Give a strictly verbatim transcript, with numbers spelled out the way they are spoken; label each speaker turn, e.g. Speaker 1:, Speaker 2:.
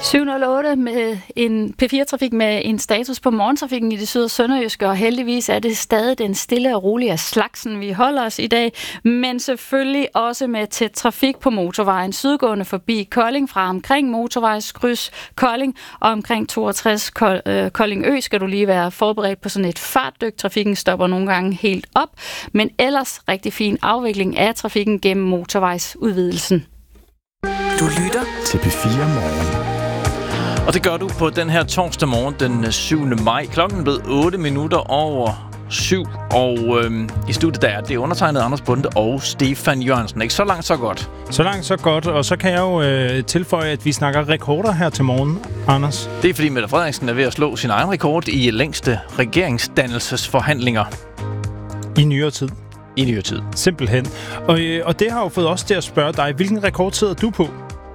Speaker 1: syv nul otte med en P fire-trafik med en status på morgentrafikken i det syd- og sønderjyske, og heldigvis er det stadig den stille og rolige af slagsen, vi holder os i dag, men selvfølgelig også med tæt trafik på motorvejen sydgående forbi Kolding fra omkring motorvejskryds Kolding og omkring toogtres Kolding Ø skal du lige være forberedt på sådan et fartdyk. Trafikken stopper nogle gange helt op, men ellers rigtig fin afvikling af trafikken gennem motorvejsudvidelsen.
Speaker 2: Du lytter
Speaker 3: til P fire Morgen.
Speaker 4: Og det gør du på den her torsdag morgen, den syvende maj. Klokken er blevet otte minutter over syv, og øhm, i studiet der er det undertegnet Anders Bonde og Stefan Jørgensen. Ikke så langt, så godt.
Speaker 5: Så langt, så godt. Og så kan jeg jo øh, tilføje, at vi snakker rekorder her til morgen, Anders.
Speaker 4: Det er fordi Mette Frederiksen er ved at slå sin egen rekord i længste regeringsdannelsesforhandlinger.
Speaker 5: I nyere tid.
Speaker 4: I nyere tid.
Speaker 5: Simpelthen. Og, øh, og det har jo fået os til at spørge dig, hvilken rekord sidder du på?